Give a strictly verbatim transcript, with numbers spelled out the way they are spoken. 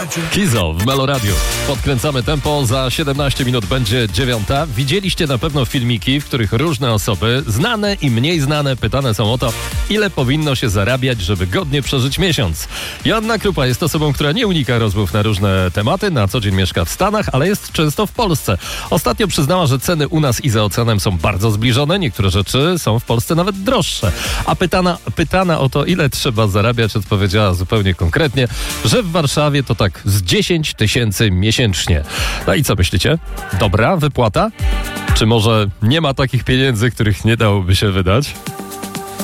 Kizo w Meloradiu. Podkręcamy tempo, za siedemnaście minut będzie dziewiąta. Widzieliście na pewno filmiki, w których różne osoby, znane i mniej znane, pytane są o to, ile powinno się zarabiać, żeby godnie przeżyć miesiąc. Joanna Krupa jest osobą, która nie unika rozmów na różne tematy, na co dzień mieszka w Stanach, ale jest często w Polsce. Ostatnio przyznała, że ceny u nas i za oceanem są bardzo zbliżone, niektóre rzeczy są w Polsce nawet droższe. A pytana, pytana o to, ile trzeba zarabiać, odpowiedziała zupełnie konkretnie, że w Warszawie to tak z dziesięć tysięcy miesięcznie. No i co myślicie? Dobra wypłata? Czy może nie ma takich pieniędzy, których nie dałoby się wydać?